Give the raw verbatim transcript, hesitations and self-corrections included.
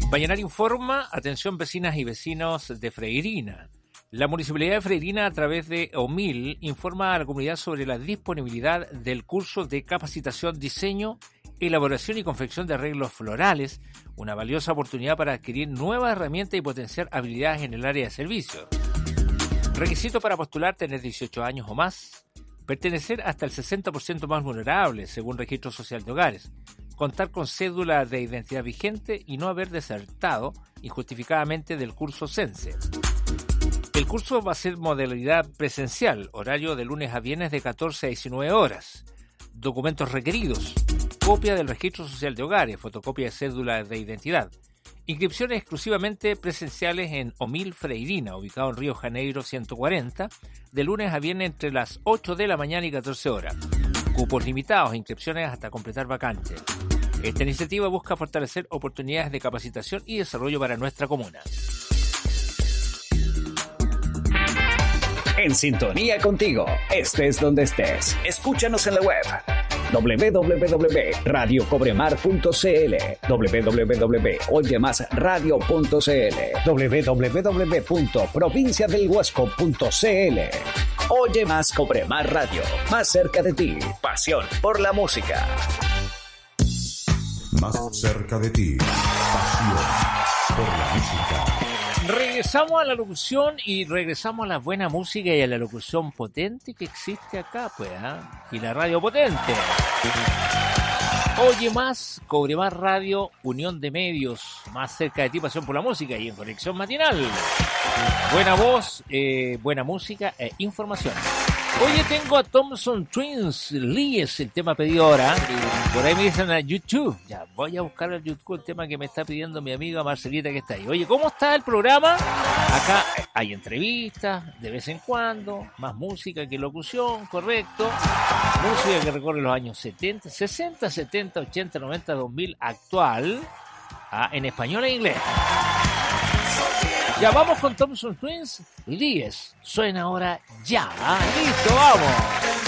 Vallenar informa, atención vecinas y vecinos de Freirina. La Municipalidad de Freirina, a través de OMIL, informa a la comunidad sobre la disponibilidad del curso de capacitación, diseño, elaboración y confección de arreglos florales, una valiosa oportunidad para adquirir nuevas herramientas y potenciar habilidades en el área de servicios. Requisito para postular: tener dieciocho años o más, pertenecer hasta el sesenta por ciento más vulnerable, según Registro Social de Hogares, contar con cédula de identidad vigente y no haber desertado injustificadamente del curso CENSE. El curso va a ser modalidad presencial, horario de lunes a viernes de catorce a diecinueve horas. Documentos requeridos: copia del Registro Social de Hogares, fotocopia de cédula de identidad. Inscripciones exclusivamente presenciales en OMIL Freirina, ubicado en Río Janeiro ciento cuarenta, de lunes a viernes entre las ocho de la mañana y catorce horas. Cupos limitados, inscripciones hasta completar vacante. Esta iniciativa busca fortalecer oportunidades de capacitación y desarrollo para nuestra comuna. En sintonía contigo, estés donde estés. Escúchanos en la web doble u doble u doble u punto radio cobremar punto c l, doble u doble u doble u punto oye más radio punto c l, doble u doble u doble u punto provincia del huasco punto c l. Oye Más Cobremar Radio, más cerca de ti. Pasión por la música. Más cerca de ti. Pasión por la música. Regresamos a la locución y regresamos a la buena música y a la locución potente que existe acá, pues, ¿eh? Y la radio potente. Oye Más, Cobremar Radio, unión de medios, más cerca de ti, pasión por la música y en conexión matinal. Buena voz, eh, buena música e información. Oye, tengo a Thompson Twins, Lee es el tema pedido ahora. Por ahí me dicen a YouTube. Ya, voy a buscar en YouTube el tema que me está pidiendo mi amiga Marcelita, que está ahí. Oye, ¿cómo está el programa? Acá hay entrevistas de vez en cuando, más música que locución, correcto. Música que recorre los años setenta, sesenta, setenta, ochenta, noventa, dos mil, actual, ah, en español e inglés. Ya vamos con Thompson Twins. Líes, suena ahora ya. ¿Ah? Listo, vamos.